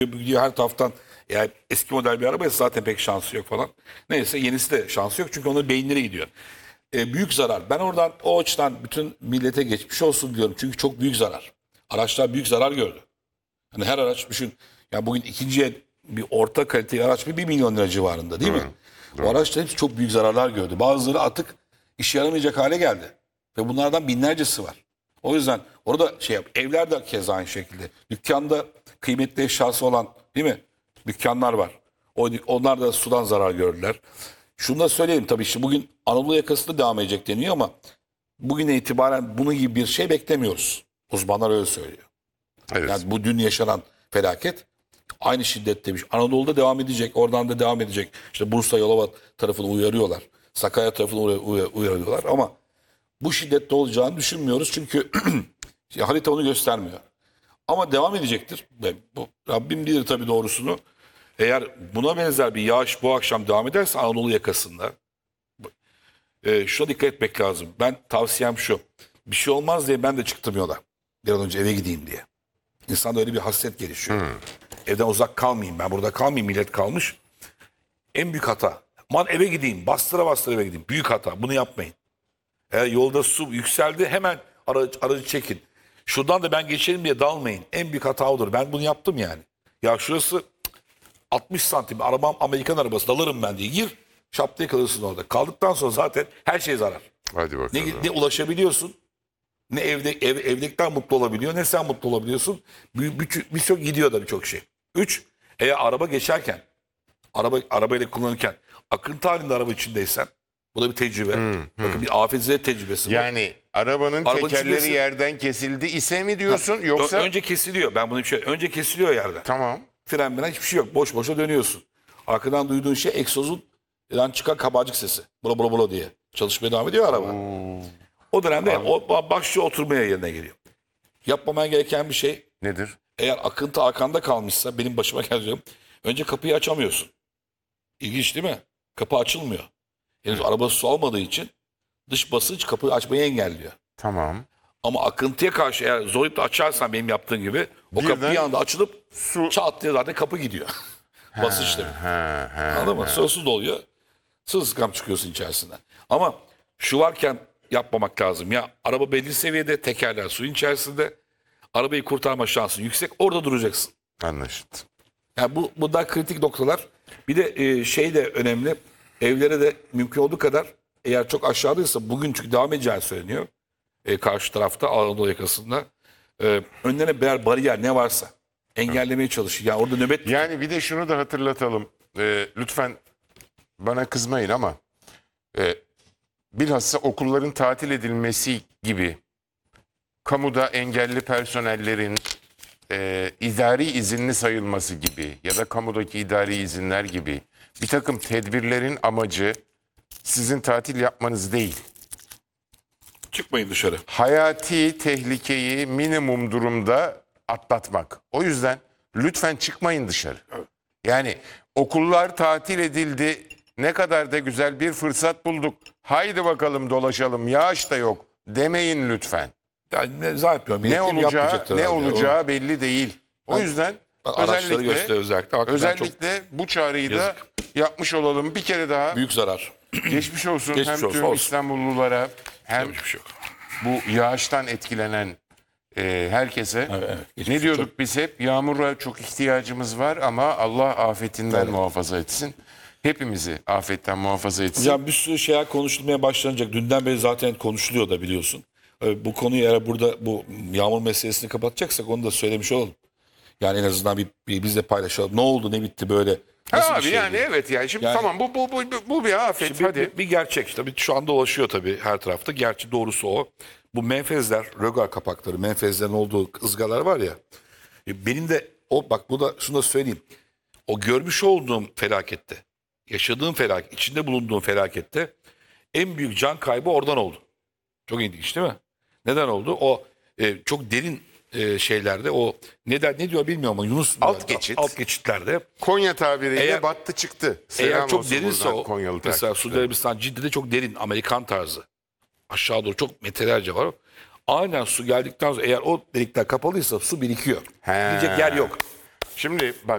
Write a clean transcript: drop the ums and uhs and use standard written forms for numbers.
Gidiyor her taraftan, yani eski model bir araba zaten pek şansı yok falan. Neyse yenisi de şansı yok çünkü onun beyinleri gidiyor. Büyük zarar. Ben oradan o açıdan bütün millete geçmiş olsun diyorum. Çünkü çok büyük zarar. Araçlar büyük zarar gördü. Hani her araç düşün. Yani bugün ikinciye bir orta kaliteli araç 1 milyon lira civarında değil mi? O araçların hepsi çok büyük zararlar gördü. Bazıları artık işe yaramayacak hale geldi. Ve bunlardan binlercesi var. O yüzden orada şey yap. Evler de keza aynı şekilde. Dükkanda kıymetli eşyası olan değil mi? Dükkanlar var. Onlar da sudan zarar gördüler. Şunu da söyleyeyim tabii işte bugün Anadolu yakasında devam edecek deniyor ama bugüne itibaren bunun gibi bir şey beklemiyoruz. Uzmanlar öyle söylüyor. Evet. Yani bu dün yaşanan felaket aynı şiddette bir şey. Anadolu'da devam edecek, oradan da devam edecek. İşte Bursa, Yalova tarafını uyarıyorlar. Sakarya tarafını uyarıyorlar ama bu şiddette olacağını düşünmüyoruz çünkü harita onu göstermiyor. Ama devam edecektir. Ve Rabbim bilir tabii doğrusunu. Eğer buna benzer bir yağış bu akşam devam ederse Anadolu yakasında şuna dikkat etmek lazım. Ben tavsiyem şu. Bir şey olmaz diye ben de çıktım yola. Bir an önce eve gideyim diye. İnsanda öyle bir hasret gelişiyor. Evden uzak kalmayayım. Ben burada kalmayayım. Millet kalmış. En büyük hata. Aman eve gideyim. Bastıra bastıra eve gideyim. Büyük hata. Bunu yapmayın. Eğer yolda su yükseldi hemen aracı çekin. Şuradan da ben geçelim diye dalmayın. En büyük hata odur. Ben bunu yaptım yani. Ya şurası 60 santim. Arabam Amerikan arabası. Dalarım ben diye. Gir. Şaptaya kalırsın orada. Kaldıktan sonra zaten her şey zarar. Hadi bakalım. Ne ulaşabiliyorsun, ne evdekiler mutlu olabiliyor, ne sen mutlu olabiliyorsun. Birçok gidiyor da birçok şey. 3, eğer araba geçerken, arabayla kullanırken akıntı halinde araba içindeysen, bu da bir tecrübe. Bakın bir afetzede tecrübesi bu. Yani arabanın tekerleri içindesin. yerden kesildi ise mi diyorsun yoksa? Önce kesiliyor. Ben bunu bir şey. Önce kesiliyor yerden. Tamam. Fren hiçbir şey yok. Boş boşa dönüyorsun. Arkadan duyduğun şey egzozundan çıkan kabarcık sesi. Bula bula bula diye. Çalışmaya devam ediyor araba. O dönemde o başlıyor oturmaya yerine geliyor. Yapmaman gereken bir şey, Nedir? eğer akıntı arkanda kalmışsa benim başıma geldi. Önce kapıyı açamıyorsun. İlginç değil mi? Kapı açılmıyor. Henüz araba su almadığı için dış basınç kapıyı açmayı engelliyor. Tamam. Ama akıntıya karşı eğer zorlayıp da açarsan benim yaptığım gibi o kapı bir anda açılıp çat diye zaten kapı gidiyor. Basınçla. Anladın mı? Sonra su doluyor. Sırılsıklam çıkıyorsun içerisinden. Ama şu varken yapmamak lazım. Ya araba belli seviyede, tekerler suyun içerisinde. Arabayı kurtarma şansın yüksek. Orada duracaksın. Anlaşıldı. Yani bu da kritik noktalar. Bir de şey de önemli. Evlere de mümkün olduğu kadar, eğer çok aşağıdaysa bugün çünkü devam edeceğini söyleniyor. Karşı tarafta Anadolu yakasında. Önlerine birer bariyer ne varsa engellemeye çalışıyor. Yani orada nöbet. Yani bir de şunu da hatırlatalım. Lütfen bana kızmayın ama bilhassa okulların tatil edilmesi gibi kamuda engelli personellerin idari izinli sayılması gibi ya da kamudaki idari izinler gibi bir takım tedbirlerin amacı sizin tatil yapmanız değil. Çıkmayın dışarı. Hayati tehlikeyi minimum durumda atlatmak. O yüzden lütfen çıkmayın dışarı. Yani okullar tatil edildi. Ne kadar da güzel bir fırsat bulduk. Haydi bakalım dolaşalım. Yağış da yok demeyin lütfen. Yani ne zannetmiyorum. Ne olacağı belli değil. O yüzden Araçları göster özellikle. Hakikaten özellikle bu çağrıyı da yapmış olalım. Bir kere daha büyük zarar. geçmiş olsun Geçmiş hem olsun, tüm olsun. İstanbullulara hem Hiçbir şey yok. bu yağıştan etkilenen herkese. Evet, Ne diyorduk biz hep? Yağmura çok ihtiyacımız var ama Allah afetinden muhafaza etsin. Hepimizi afetten muhafaza etsin. Ya bir sürü şeyler konuşulmaya başlanacak. Dünden beri zaten konuşuluyor da biliyorsun. Bu konuyu eğer burada bu yağmur meselesini kapatacaksak onu da söylemiş olalım. Yani en azından bir biz de paylaşalım. Ne oldu, ne bitti böyle? Nasıl Abi bir şeydi? yani evet yani şimdi Yani- tamam bu bir afet Şimdi hadi. bir gerçek işte. Şu anda ulaşıyor tabii her tarafta. Gerçi doğrusu o. Bu menfezler, rögar kapakları, menfezlerin olduğu ızgalar var ya. Benim de bak bu da şunu da söyleyeyim. O görmüş olduğum felakette, yaşadığım felaket, içinde bulunduğum felakette en büyük can kaybı oradan oldu. Çok ilginç değil mi? Neden oldu? O çok derin şeylerde o ne diyor bilmiyorum ama Yunus alt geçitlerde Konya tabiriyle Eğer- battı çıktı. eğer Selam çok olsun derinse buradan o Konyalı mesela takipçilere. Suudi Arabistan Cidde'de çok derin Amerikan tarzı aşağı doğru çok metrelerce var. Aynen su geldikten sonra eğer o delikler kapalıysa su birikiyor. He. Gidecek yer yok. Şimdi bak